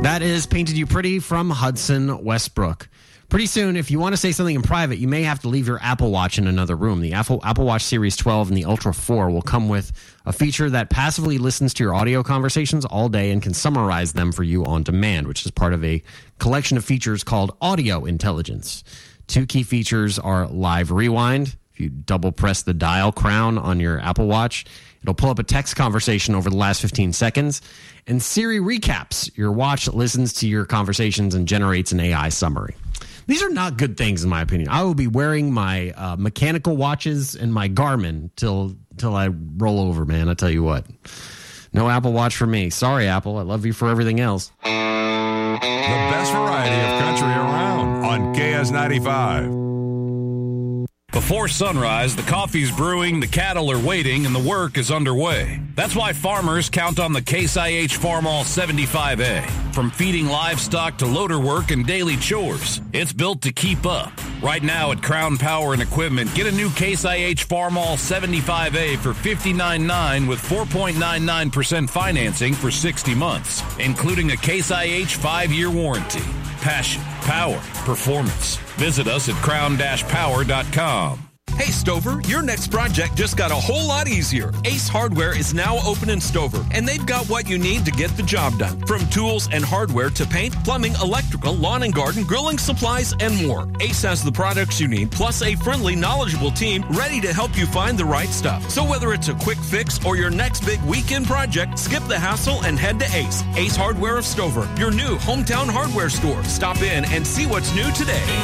That is Painted You Pretty from Hudson Westbrook. Pretty soon, if you want to say something in private, you may have to leave your Apple Watch in another room. The Apple Watch Series 12 and the Ultra 4 will come with a feature that passively listens to your audio conversations all day and can summarize them for you on demand, which is part of a collection of features called Audio Intelligence. Two key features are Live Rewind. If you double press the dial crown on your Apple Watch, it'll pull up a text conversation over the last 15 seconds. And Siri Recaps. Your watch listens to your conversations and generates an AI summary. These are not good things, in my opinion. I will be wearing my mechanical watches and my Garmin till I roll over, man. I tell you what. No Apple Watch for me. Sorry, Apple. I love you for everything else. The best variety of country around on KS95. Before sunrise, the coffee's brewing, the cattle are waiting, and the work is underway. That's why farmers count on the Case IH Farmall 75A. From feeding livestock to loader work and daily chores, it's built to keep up. Right now at Crown Power and Equipment, get a new Case IH Farmall 75A for $59.9 with 4.99% financing for 60 months, including a Case IH 5-year warranty. Passion, power, performance. Visit us at crown-power.com. Hey, Stover, your next project just got a whole lot easier. Ace Hardware is now open in Stover, and they've got what you need to get the job done. From tools and hardware to paint, plumbing, electrical, lawn and garden, grilling supplies, and more. Ace has the products you need, plus a friendly, knowledgeable team ready to help you find the right stuff. So whether it's a quick fix or your next big weekend project, skip the hassle and head to Ace. Ace Hardware of Stover, your new hometown hardware store. Stop in and see what's new today.